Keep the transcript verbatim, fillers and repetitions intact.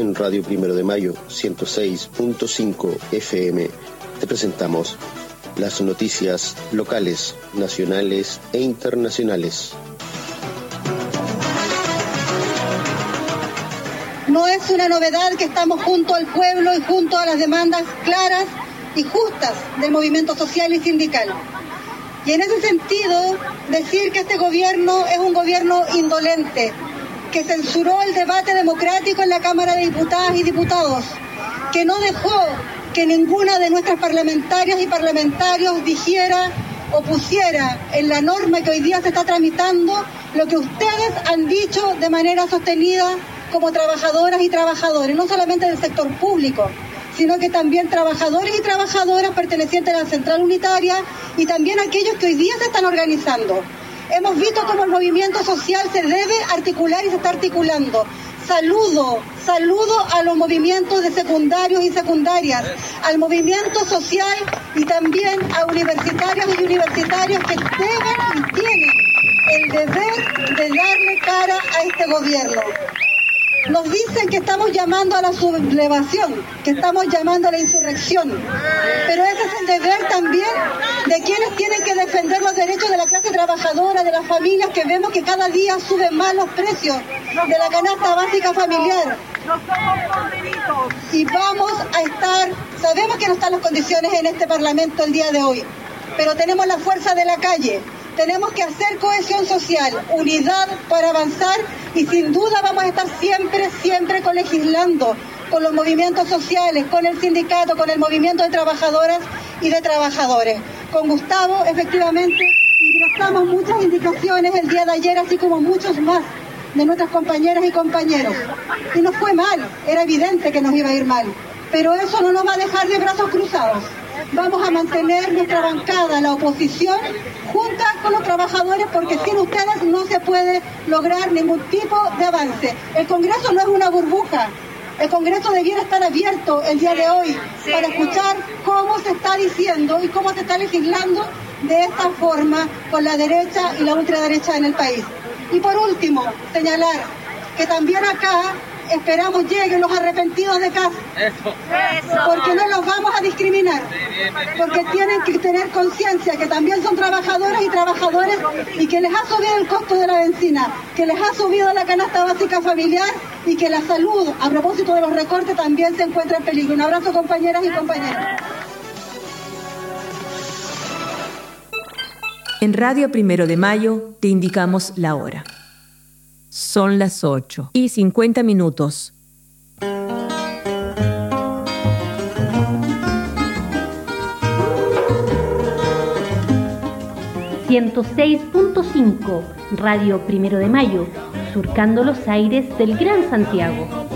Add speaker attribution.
Speaker 1: en Radio Primero de Mayo ciento seis punto cinco F M te presentamos las noticias locales, nacionales e internacionales.
Speaker 2: No es una novedad que estamos junto al pueblo y junto a las demandas claras y justas del movimiento social y sindical. Y en ese sentido, decir que este gobierno es un gobierno indolente, que censuró el debate democrático en la Cámara de Diputadas y Diputados, que no dejó que ninguna de nuestras parlamentarias y parlamentarios dijera o pusiera en la norma que hoy día se está tramitando lo que ustedes han dicho de manera sostenida como trabajadoras y trabajadores, no solamente del sector público, sino que también trabajadores y trabajadoras pertenecientes a la Central Unitaria y también aquellos que hoy día se están organizando. Hemos visto cómo el movimiento social se debe articular y se está articulando. Saludo, saludo a los movimientos de secundarios y secundarias, al movimiento social y también a universitarios y universitarios que deben y tienen el deber de darle cara a este gobierno. Nos dicen que estamos llamando a la sublevación, que estamos llamando a la insurrección, pero ese es el deber también de quienes tienen que defender los derechos de la clase trabajadora, de las familias que vemos que cada día suben más los precios de la canasta básica familiar. Y vamos a estar, sabemos que no están las condiciones en este Parlamento el día de hoy, pero tenemos la fuerza de la calle. Tenemos que hacer cohesión social, unidad para avanzar y sin duda vamos a estar siempre, siempre colegislando con los movimientos sociales, con el sindicato, con el movimiento de trabajadoras y de trabajadores. Con Gustavo, efectivamente, ingresamos muchas indicaciones el día de ayer, así como muchos más de nuestras compañeras y compañeros. Y nos fue mal, era evidente que nos iba a ir mal, pero eso no nos va a dejar de brazos cruzados. Vamos a mantener nuestra bancada, la oposición, junta con los trabajadores, porque sin ustedes no se puede lograr ningún tipo de avance. El Congreso no es una burbuja. El Congreso debiera estar abierto el día de hoy para escuchar cómo se está diciendo y cómo se está legislando de esta forma con la derecha y la ultraderecha en el país. Y por último, señalar que también acá esperamos lleguen los arrepentidos de casa, porque no los vamos a discriminar, porque tienen que tener conciencia que también son trabajadoras y trabajadores y que les ha subido el costo de la benzina, que les ha subido la canasta básica familiar y que la salud, a propósito de los recortes, también se encuentra en peligro. Un abrazo, compañeras y compañeros.
Speaker 3: En Radio Primero de Mayo te indicamos la hora. Son las ocho y cincuenta minutos.
Speaker 4: ciento seis punto cinco Radio Primero de Mayo, surcando los aires del Gran Santiago.